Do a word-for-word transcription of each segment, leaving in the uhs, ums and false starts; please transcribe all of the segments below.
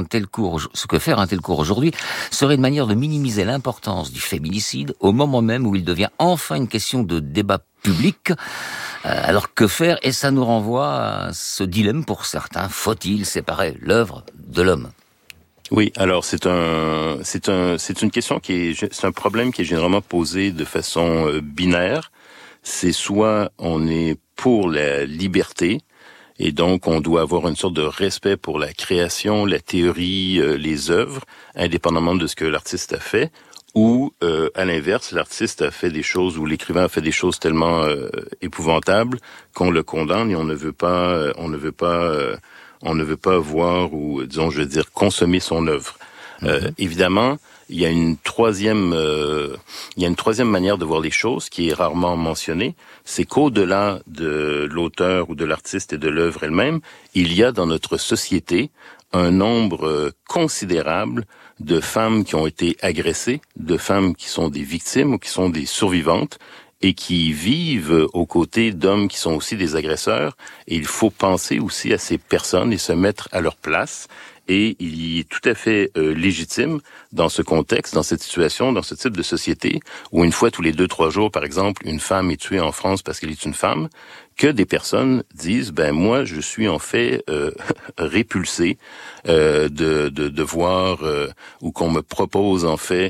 tel cours, ce que faire un tel cours aujourd'hui serait une manière de minimiser l'importance du féminicide au moment même où il devient enfin une question de débat public. Alors que faire? Et ça nous renvoie à ce dilemme pour certains. Faut-il séparer l'œuvre de l'homme? Oui, alors c'est un, c'est un, c'est une question qui est, c'est un problème qui est généralement posé de façon euh, binaire. C'est soit on est pour la liberté, et donc on doit avoir une sorte de respect pour la création, la théorie, euh, les œuvres, indépendamment de ce que l'artiste a fait, ou euh, à l'inverse, l'artiste a fait des choses, ou l'écrivain a fait des choses tellement euh, épouvantables qu'on le condamne et on ne veut pas, euh, on ne veut pas, euh, on ne veut pas voir ou, disons, je veux dire, consommer son œuvre. Mm-hmm. Euh, évidemment, il y a une troisième, euh, il y a une troisième manière de voir les choses qui est rarement mentionnée, c'est qu'au-delà de l'auteur ou de l'artiste et de l'œuvre elle-même, il y a dans notre société un nombre considérable de femmes qui ont été agressées, de femmes qui sont des victimes ou qui sont des survivantes et qui vivent aux côtés d'hommes qui sont aussi des agresseurs. Et il faut penser aussi à ces personnes et se mettre à leur place. Et il est tout à fait euh, légitime dans ce contexte, dans cette situation, dans ce type de société, où une fois tous les deux, trois jours, par exemple, une femme est tuée en France parce qu'elle est une femme, que des personnes disent, ben moi, je suis en fait euh, répulsé euh, de, de, de voir, euh, ou qu'on me propose en fait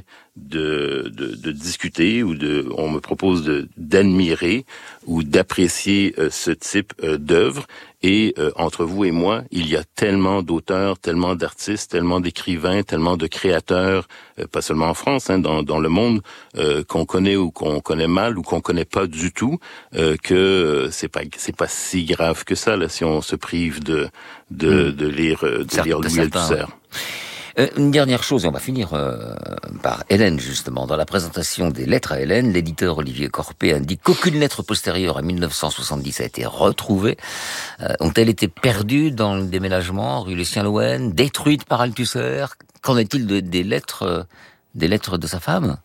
de, de, de discuter, ou de, on me propose de, d'admirer ou d'apprécier euh, ce type euh, d'œuvre. Et euh, entre vous et moi, il y a tellement d'auteurs, tellement d'artistes, tellement d'écrivains, tellement de créateurs, euh, pas seulement en France, hein, dans, dans le monde, euh, qu'on connaît ou qu'on connaît mal ou qu'on connaît pas du tout, euh, que euh, c'est pas c'est pas si grave que ça là si on se prive de de, mmh. de lire de Certes, lire Louis Althusser. Euh, une dernière chose, et on va finir euh, par Hélène, justement. Dans la présentation des lettres à Hélène, l'éditeur Olivier Corpé indique qu'aucune lettre postérieure à mille neuf cent soixante-dix a été retrouvée. Euh, ont-elles été perdues dans le déménagement, rue Lucien-Lhouen, détruites par Althusser? Qu'en est-il de, des lettres, euh, des lettres de sa femme?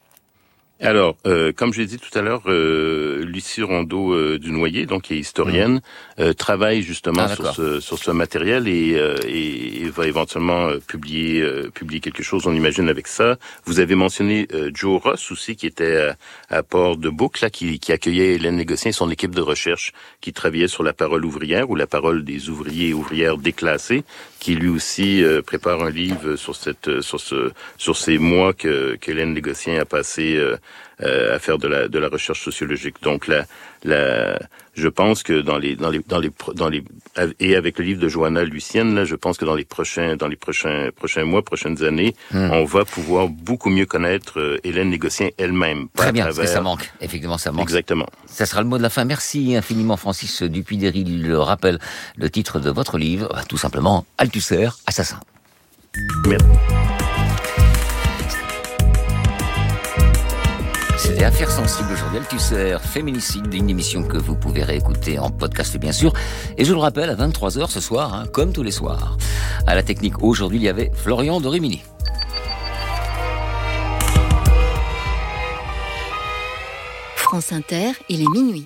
Alors, euh, comme je l'ai dit tout à l'heure, euh, Lucie Rondeau euh, du Noyer, donc qui est historienne, mmh. euh, travaille justement ah, sur ce sur ce matériel et, euh, et, et va éventuellement euh, publier euh, publier quelque chose, on imagine, avec ça. Vous avez mentionné euh, Joe Ross aussi, qui était à, à Port-de-Bouc, là, qui, qui accueillait Hélène Négociant et son équipe de recherche, qui travaillait sur la parole ouvrière ou la parole des ouvriers et ouvrières déclassés, qui lui aussi euh, prépare un livre sur cette sur ce sur ces mois que qu'Hélène Négociant a passé euh, Euh, à faire de la de la recherche sociologique. Donc la la je pense que dans les dans les dans les dans les et avec le livre de Johanna Lucienne là, je pense que dans les prochains dans les prochains prochains mois, prochaines années, mmh. on va pouvoir beaucoup mieux connaître euh, Hélène Négociant elle-même. Très bien, parce que ça manque. Effectivement, ça manque. Exactement. Ça sera le mot de la fin. Merci infiniment, Francis Dupuy-Derry. Le rappelle le titre de votre livre, tout simplement Althusser, assassin. Merci. C'était Affaires sensibles aujourd'hui, Althusser, féminicide, une émission que vous pouvez réécouter en podcast bien sûr. Et je le rappelle, à vingt-trois heures ce soir, hein, comme tous les soirs. À la technique, aujourd'hui, il y avait Florian de Rimini. France Inter, il est minuit.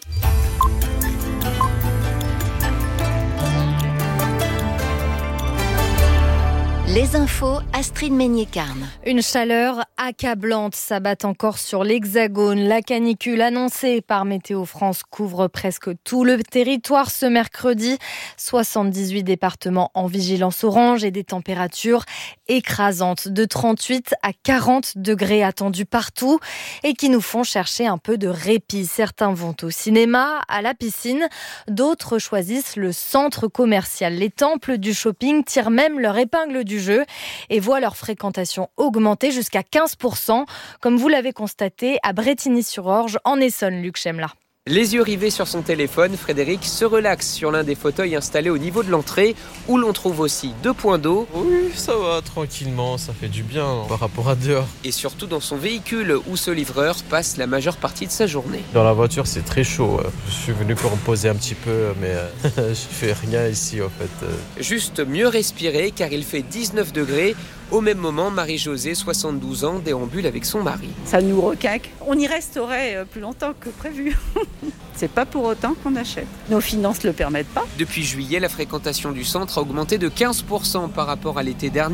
Les infos, Astrid Meignet-Carne. Une chaleur accablante s'abat encore sur l'Hexagone. La canicule annoncée par Météo France couvre presque tout le territoire ce mercredi. soixante-dix-huit départements en vigilance orange et des températures écrasantes de trente-huit à quarante degrés attendus partout et qui nous font chercher un peu de répit. Certains vont au cinéma, à la piscine, d'autres choisissent le centre commercial. Les temples du shopping tirent même leur épingle du jeu et voient leur fréquentation augmenter jusqu'à quinze pour cent, comme vous l'avez constaté à Brétigny-sur-Orge, en Essonne, Luc Chemla. Les yeux rivés sur son téléphone, Frédéric se relaxe sur l'un des fauteuils installés au niveau de l'entrée, où l'on trouve aussi deux points d'eau. Oui, ça va, tranquillement, ça fait du bien par rapport à dehors. Et surtout dans son véhicule, où ce livreur passe la majeure partie de sa journée. Dans la voiture, c'est très chaud. Je suis venu pour me poser un petit peu, mais je fais rien ici, en fait. Juste mieux respirer, car il fait dix-neuf degrés. Au même moment, Marie-Josée, soixante-douze ans, déambule avec son mari. Ça nous requinque. On y resterait plus longtemps que prévu. C'est pas pour autant qu'on achète. Nos finances ne le permettent pas. Depuis juillet, la fréquentation du centre a augmenté de quinze pour cent par rapport à l'été dernier.